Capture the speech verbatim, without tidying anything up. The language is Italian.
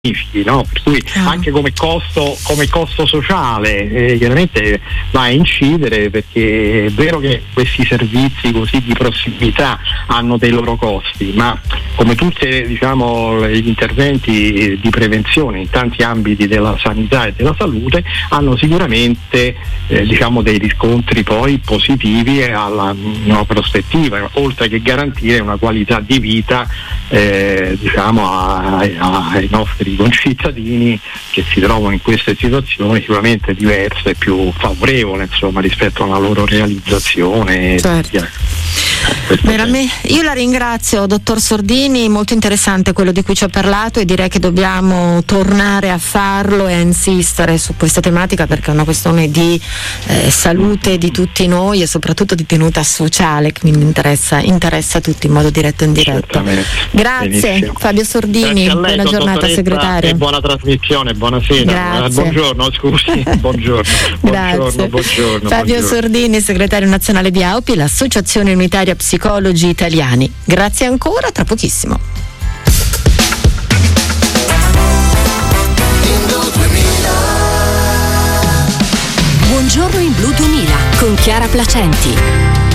no? Per cui anche come costo, come costo sociale eh, chiaramente va a incidere, perché è vero che questi servizi così di prossimità hanno dei loro costi, ma come tutti diciamo gli interventi di prevenzione in tanti ambiti della sanità e della salute hanno sicuramente eh, diciamo dei riscontri poi positivi alla no, prospettiva, oltre che garantire una qualità di vita eh, diciamo a, a, ai nostri concittadini che si trovano in queste situazioni sicuramente diverse e più favorevole insomma rispetto alla loro realizzazione. Certo. Veramente, io la ringrazio, dottor Sordini, molto interessante quello di cui ci ha parlato, e direi che dobbiamo tornare a farlo e a insistere su questa tematica, perché è una questione di eh, salute di tutti noi e soprattutto di tenuta sociale che mi interessa, interessa tutti in modo diretto e indiretto. Grazie. Benissimo. Fabio Sordini, lei, buona giornata segretario. E buona trasmissione, buonasera. Grazie. Buongiorno, scusi. Buongiorno. Grazie. Buongiorno, buongiorno. Fabio buongiorno. Sordini, segretario nazionale di A O P I, l'Associazione Unitaria Psicologi Italiani. Grazie ancora, tra pochissimo. Buongiorno in Blu duemila con Chiara Placenti.